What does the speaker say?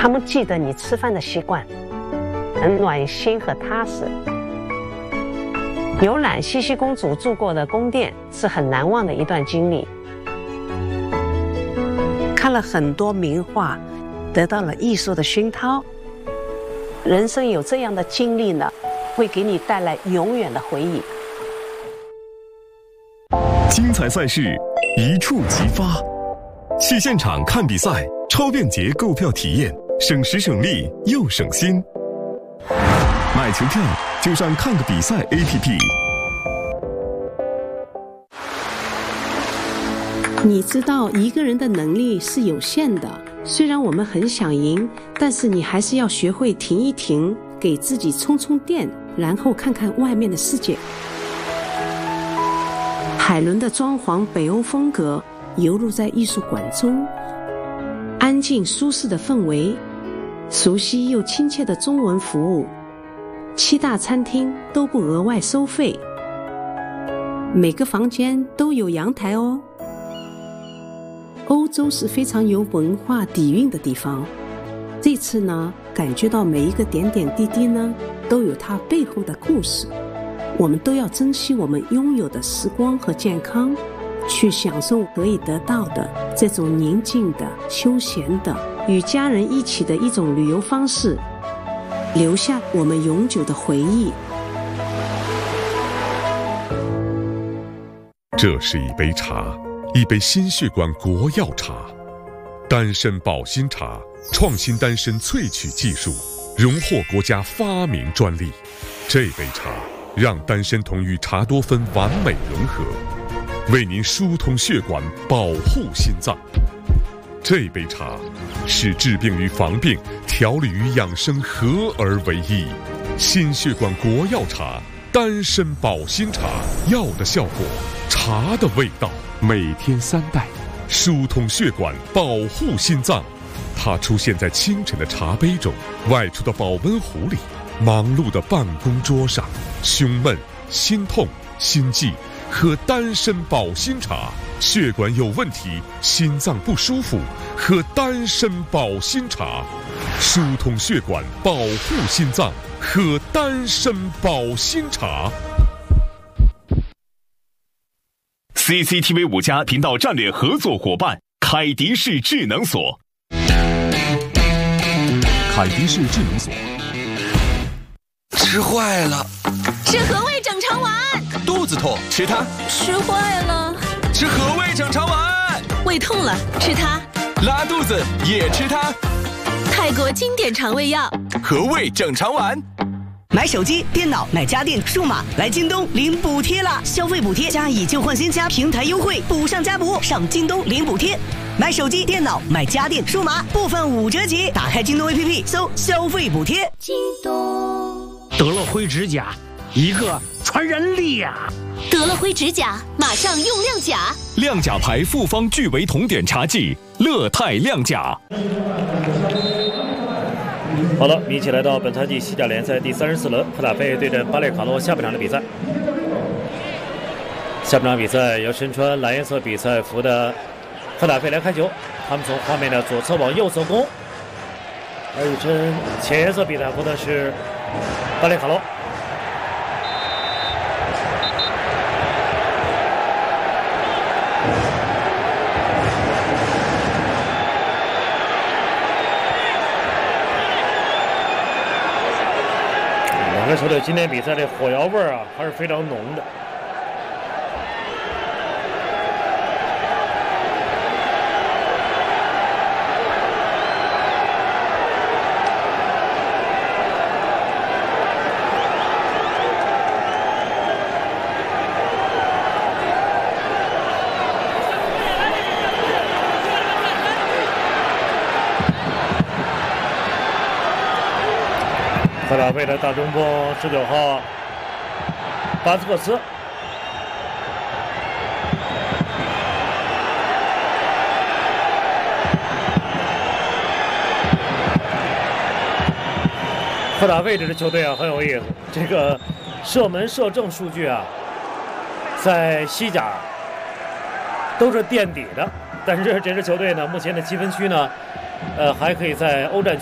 他们记得你吃饭的习惯，很暖心和踏实。游览茜茜公主住过的宫殿是很难忘的一段经历。看了很多名画，得到了艺术的熏陶。人生有这样的经历呢，会给你带来永远的回忆。 精彩赛事一触即发，去现场看比赛，超便捷购票体验，省时省力又省心。买球票就上看个比赛 APP。 你知道一个人的能力是有限的，虽然我们很想赢，但是你还是要学会停一停，给自己充充电，然后看看外面的世界。海伦的装潢北欧风格游入在艺术馆中，安静舒适的氛围，熟悉又亲切的中文服务，7大餐厅都不额外收费，每个房间都有阳台哦。欧洲是非常有文化底蕴的地方，这次呢，感觉到每一个点点滴滴呢，都有它背后的故事。我们都要珍惜我们拥有的时光和健康，去享受可以得到的这种宁静的、休闲的、与家人一起的一种旅游方式，留下我们永久的回忆。 这是一杯茶，一杯心血管国药茶，丹参保心茶，创新丹参萃取技术，荣获国家发明专利。这杯茶让丹参酮与茶多酚完美融合，为您疏通血管，保护心脏。这杯茶使治病与防病、调理与养生合而为一。心血管国药茶，丹参保心茶，药的效果，茶的味道。每天3袋，疏通血管，保护心脏。它出现在清晨的茶杯中，外出的保温壶里，忙碌的办公桌上。胸闷、心痛、心悸，喝丹参保心茶；血管有问题、心脏不舒服，喝丹参保心茶。疏通血管，保护心脏，喝丹参保心茶。 CCTV 5家频道战略合作伙伴凯迪士智能锁。凯迪士智能锁。 吃坏了， 吃和味整肠丸。 肚子痛，吃它。 吃坏了， 吃和味整肠丸。 胃痛了，吃它。 拉肚子也吃它。 泰国经典肠胃药， 和味整肠丸。 买手机、电脑、买家电、数码，来京东领补贴啦！消费补贴加以旧换新加平台优惠，补上加补，上京东领补贴。买手机、电脑、买家电、数码，部分5折起。打开京东 APP， 搜消费补贴。 京东。 德乐辉指甲，一个传染力呀！ 德乐辉指甲，马上用亮甲。 亮甲牌复方聚维酮碘茶剂，乐泰亮甲。 好了，一起来到本赛季西甲联赛第34轮，赫塔费对阵巴列卡诺下半场的比赛。下半场比赛由身穿蓝颜色比赛服的赫塔费来开球，他们从画面的左侧往右侧攻，而身浅颜色比赛服的是巴列卡诺。两个球队今天比赛的火药味啊，还是非常浓的。赫塔费的大中锋19号巴斯克斯，赫塔费这支球队啊很有意思，这个射门射正数据啊，在西甲都是垫底的，但是这支球队呢，目前的积分区呢，还可以在欧战区